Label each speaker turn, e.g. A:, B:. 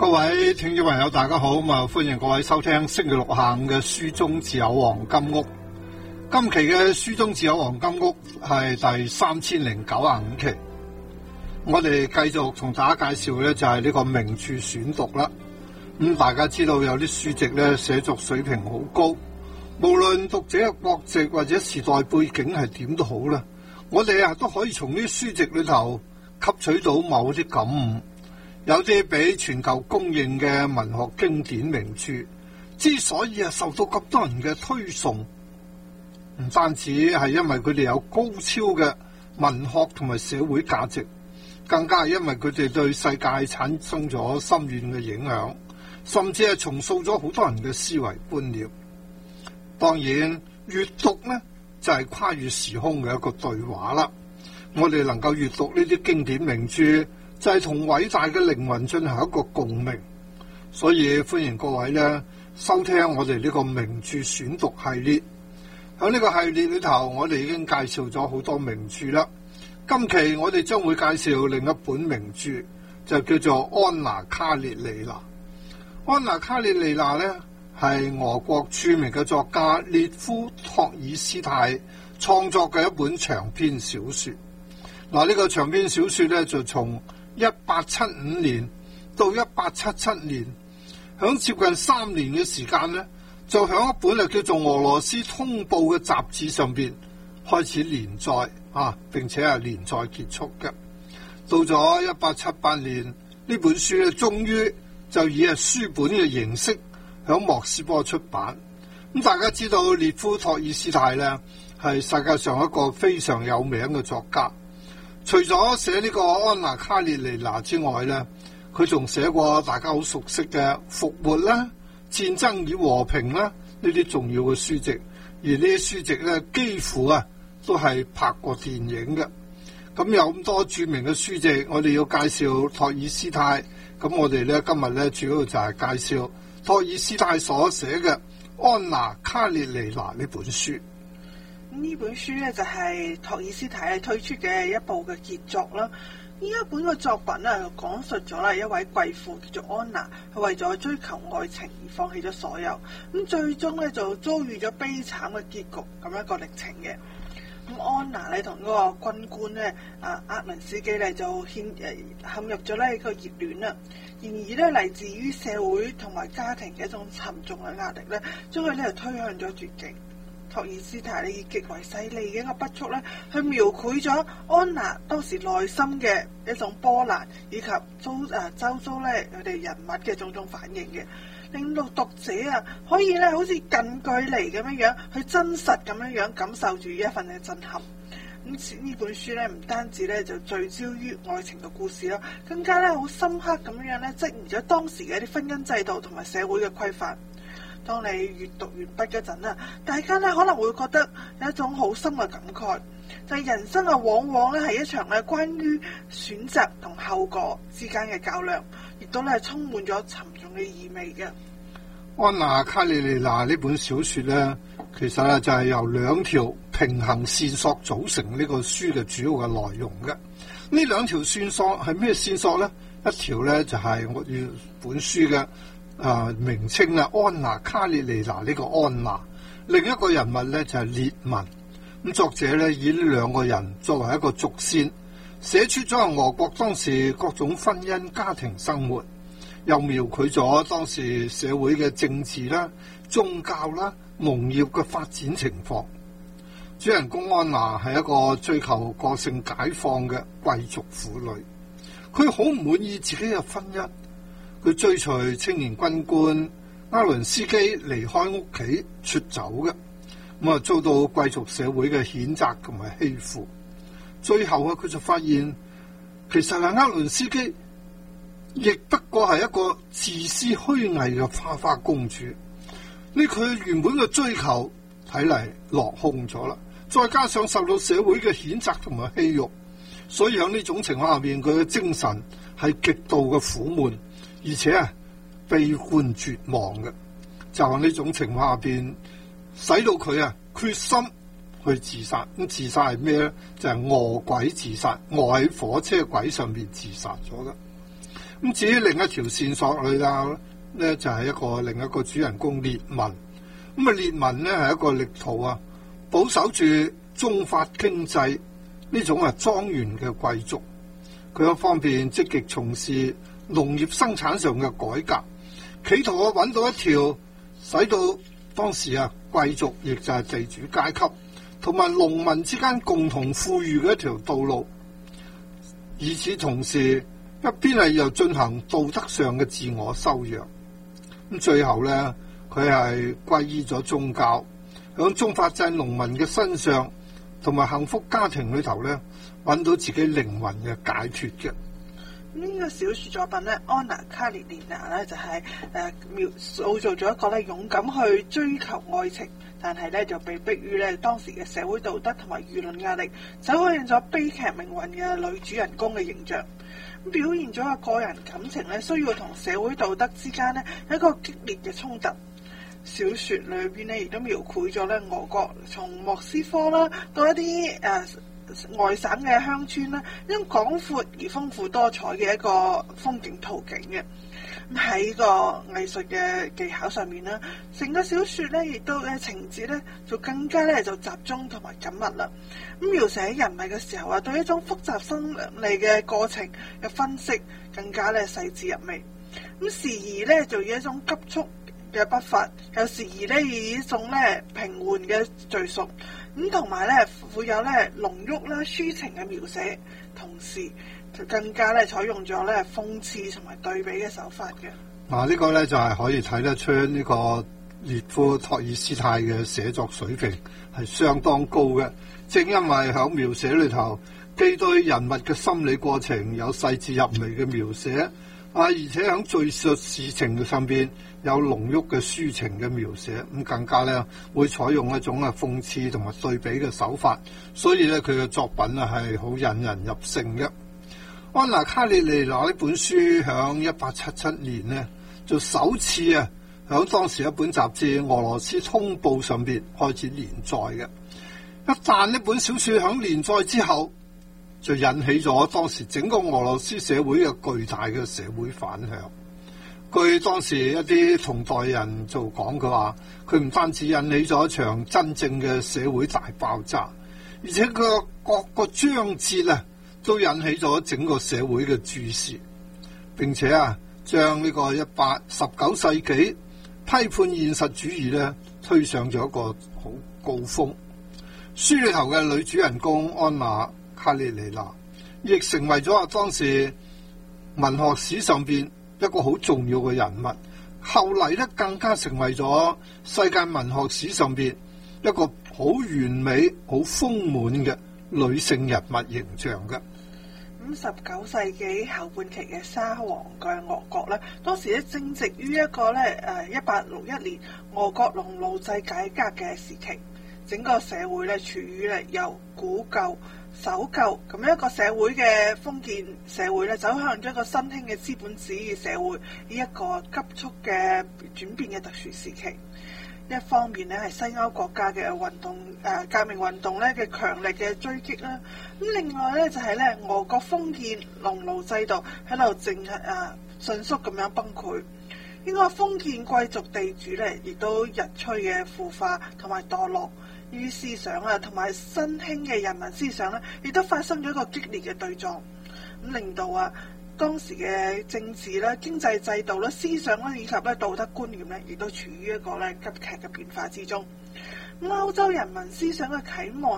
A: 各位聽眾朋友大家好，歡迎各位收聽星期六下午嘅書中自有黃金屋。今期嘅書中自有黃金屋係第3095期，我哋繼續同大家介紹嘅就係呢個名著選讀啦。大家知道有啲書籍咧寫作水平好高，無論讀者嘅國籍或者時代背景係點都好啦，我哋都可以從呢啲書籍裏頭吸取到某啲感悟。有啲俾全球公認嘅文學經典名著，之所以受到咁多人嘅推崇，唔單止係因為佢哋有高超嘅文學同埋社會價值，更加係因為佢哋對世界產生咗深遠嘅影響，甚至係重塑咗好多人嘅思維觀念。當然，閱讀呢就係跨越時空嘅一個對話啦。我哋能夠閱讀呢啲經典名著，就係同偉大嘅靈魂進行一個共鳴，所以歡迎各位呢收聽我哋呢個名著選讀系列。喺呢個系列裏頭，我哋已經介紹咗好多名著啦。今期我哋將會介紹另一本名著，就叫做《安娜卡列尼娜》。安娜卡列尼娜呢係俄國著名嘅作家列夫托爾斯泰創作嘅一本長篇小說。呢個長篇小說呢，就從1875年到1877年，響接近3年嘅時間呢，就響一本叫做《俄羅斯通報》嘅雜誌上邊開始連載並且係連載結束嘅。到咗1878年，呢本書咧終於就以書本嘅形式響莫斯科出版。咁大家知道列夫托爾斯泰呢係世界上一個非常有名嘅作家。除咗寫呢個安娜卡列尼娜之外呢，佢仲寫過大家好熟悉嘅《復活》啦、《戰爭與和平》啦呢啲重要嘅書籍，而呢啲書籍呢，幾乎都係拍過電影嘅。咁有咁多著名嘅書籍，我哋要介紹托爾斯泰。咁我哋呢今日呢主要就係介紹托爾斯泰所寫嘅《安娜卡列尼娜》呢本書。
B: 呢本書咧就係托爾斯泰推出嘅一部嘅傑作啦。呢一本嘅作品講述咗一位貴婦叫做安娜，佢為咗追求愛情而放棄咗所有，咁最終咧就遭遇咗悲慘嘅結局咁一個歷程嘅。咁安娜咧同嗰個軍官咧厄倫斯基咧就陷入咗呢個熱戀啦。然而咧嚟自於社會同埋家庭嘅一種沉重嘅壓力咧，將佢咧推向咗絕境。托爾斯泰以極為細膩嘅一個筆觸咧，去描繪咗安娜當時內心嘅一種波瀾，以及周遭咧佢哋人物嘅種種反應嘅，令到讀者可以咧好似近距離咁樣去真實咁樣感受住一份嘅震撼。咁呢本書咧唔單止咧就聚焦於愛情嘅故事啦，更加咧好深刻咁樣咧質疑咗當時嘅一啲婚姻制度同埋社會嘅規範。當你閱讀完畢嗰陣大家咧可能會覺得有一種好深嘅感慨，就係人生往往咧係一場關於選擇同後果之間嘅較量，亦都咧充滿咗沉重嘅意味嘅。
A: 安娜卡列尼娜呢本小說呢，其實就係由2條平行線索組成呢個書嘅主要嘅內容嘅。呢2條線索係咩線索呢？一條呢就係我要本書嘅名稱安娜卡列尼娜呢個安娜，另一個人物呢就係列文。咁作者呢以呢2個人作為一個軸線，寫出咗俄國當時各種婚姻家庭生活，又描繪咗當時社會嘅政治啦、宗教啦、農業嘅發展情況。主人公安娜係一個追求個性解放嘅貴族婦女，佢好唔滿意自己嘅婚姻。佢追隨青年軍官阿倫斯基離開屋企出走嘅，遭到貴族社會嘅譴責同埋欺負。最後佢就發現，其實阿倫斯基亦不過係一個自私虛偽嘅花花公主。呢佢原本嘅追求睇嚟落空咗啦，再加上受到社會嘅譴責同埋欺辱，所以喺呢種情況下面，佢嘅精神係極度嘅苦悶。而且悲觀絕望嘅，就喺呢種情況下邊，使到佢決心去自殺。咁自殺係咩咧？就係餓鬼自殺，餓喺火車軌上面自殺咗嘅。 咁至於另一條線索裏頭咧，就係另一個主人公列文。咁啊，列文咧係一個力圖啊，保守住宗法經濟呢種莊園嘅貴族。佢一方面積極從事農業生產上嘅改革，企圖揾到一條使到當時貴族，亦就係地主階級同埋農民之間共同富裕嘅一條道路。與此同時，一邊係又進行道德上嘅自我修養。咁最後咧，佢係皈依咗宗教，響宗法制農民嘅身上同埋幸福家庭裏頭咧，揾到自己靈魂嘅解脫嘅。
B: 呢個小說作品咧，安娜卡列尼娜咧就係塑造咗一個咧勇敢去追求愛情，但係咧就被迫於咧當時嘅社會道德同埋輿論壓力，走向咗悲劇命運嘅女主人公嘅形象。咁表現咗個人感情咧需要同社會道德之間咧一個激烈嘅衝突。小說裏邊咧亦都描繪咗咧俄國從莫斯科啦到一啲外省嘅鄉村啦，一種廣闊而豐富多彩嘅一個風景圖景嘅。咁喺個藝術嘅技巧上面啦，成個小說咧亦都嘅情節咧就更加咧就集中同埋緊密啦。咁描寫人物嘅時候對一種複雜生理嘅過程嘅分析更加咧細緻入微。咁時而咧就以一種急速嘅筆法，有時而咧以一種咧平緩嘅敘述，咁同埋咧會有咧濃郁啦抒情嘅描寫，同時就更加咧採用咗咧諷刺同埋對比嘅手法嘅。
A: 呢個咧就係可以睇得出呢個列夫托爾斯泰嘅寫作水平係相當高嘅。正因為喺描寫裏頭，既對人物嘅心理過程有細緻入微嘅描寫，而且喺敘述事情上邊有濃郁嘅抒情嘅描寫，咁更加咧會採用一種諷刺同埋對比嘅手法，所以咧佢嘅作品係好引人入勝嘅。安娜卡列尼娜呢本書響1877年呢，就首次響當時一本雜誌《俄羅斯通報》上邊開始連載嘅。一旦呢本小說響連載之後，就引起咗當時整個俄羅斯社會嘅巨大嘅社會反響。據當時一啲同代人就講，佢話佢唔單止引起咗一場真正嘅社會大爆炸，而且佢各個章節都引起咗整個社會嘅注視，並且將呢個19世紀批判現實主義推上咗一個好高峰。書裏頭嘅女主人公安娜卡列尼娜亦成為咗當時文學史上邊一個好重要嘅人物，後嚟咧更加成為咗世界文學史上邊一個好完美、好豐滿嘅女性人物形象嘅。
B: 19世紀後半期嘅沙皇嘅俄國咧，當時咧正值於一個1861年俄國農奴制改革嘅時期，整個社會咧處於由古舊守舊咁樣一個社會嘅封建社會咧，走向咗一個新興嘅資本主義社會，呢一個急速嘅轉變嘅特殊時期。一方面咧係西歐國家嘅運動革命運動咧嘅強力嘅追擊啦，咁另外咧就係咧俄國封建農奴制度喺度正迅速咁樣崩潰，呢個封建貴族地主咧亦都日趨嘅腐化同埋墮落，於思想同埋新興嘅人民思想咧亦都發生咗一個激烈嘅對撞，咁令到當時嘅政治啦、經濟制度啦、思想啦以及道德觀念咧，亦都處於一個急劇嘅變化之中。歐洲人民思想嘅啟蒙